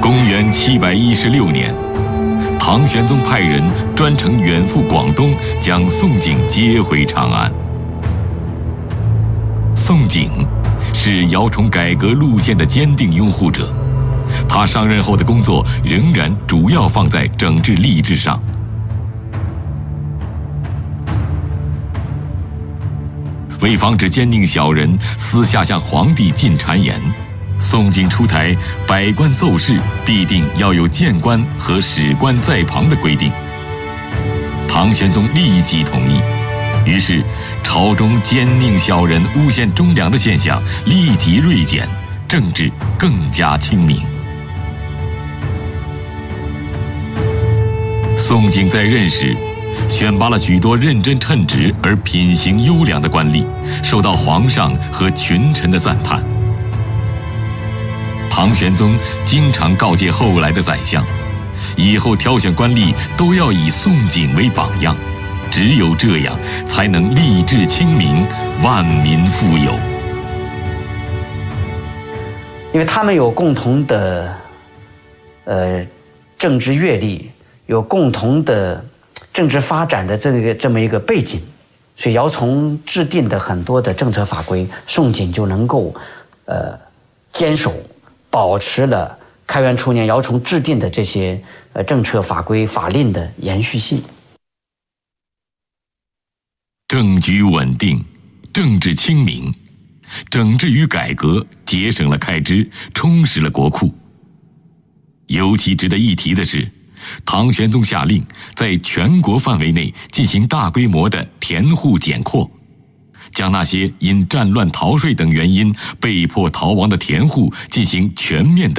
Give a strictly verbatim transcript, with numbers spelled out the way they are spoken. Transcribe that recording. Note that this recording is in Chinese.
公元七百一十六年，唐玄宗派人专程远赴广东，将宋璟接回长安。宋璟是姚崇改革路线的坚定拥护者，他上任后的工作仍然主要放在整治吏治上。为防止奸佞小人私下向皇帝进谗言，宋璟出台百官奏事必定要有谏官和史官在旁的规定。唐玄宗立即同意，于是朝中奸佞小人诬陷忠良的现象立即锐减，政治更加清明。宋璟在任时选拔了许多认真称职而品行优良的官吏，受到皇上和群臣的赞叹。唐玄宗经常告诫后来的宰相，以后挑选官吏都要以宋璟为榜样，只有这样才能吏治清明，万民富有。 因为他们有共同的呃政治阅历，有共同的政治发展的这个这么一个背景，所以姚崇制定的很多的政策法规，宋璟就能够呃坚守，保持了开元初年姚崇制定的这些呃政策法规法令的延续性。 政局稳定，政治清明，整治与改革节省了开支，充实了国库。尤其值得一提的是，唐玄宗下令在全国范围内进行大规模的田户减扩，将那些因战乱逃税等原因被迫逃亡的田户进行全面的